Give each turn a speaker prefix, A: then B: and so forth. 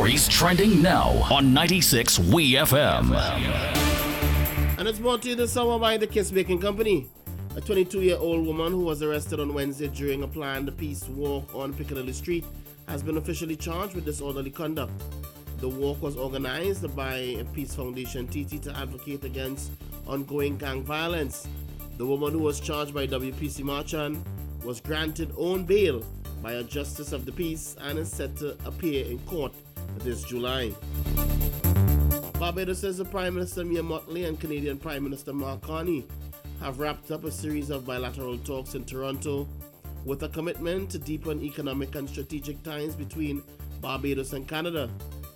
A: stories trending now on 96 WeFM.
B: And it's brought to you this summer by the Kiss Baking Company. A 22-year-old woman who was arrested on Wednesday during a planned peace walk on Piccadilly Street has been officially charged with disorderly conduct. The walk was organized by Peace Foundation TT to advocate against ongoing gang violence. The woman who was charged by WPC Marchand was granted own bail by a justice of the peace and is set to appear in court this July. Barbados says the Prime Minister Mia Mottley and Canadian Prime Minister Mark Carney have wrapped up a series of bilateral talks in Toronto with a commitment to deepen economic and strategic ties between Barbados and Canada.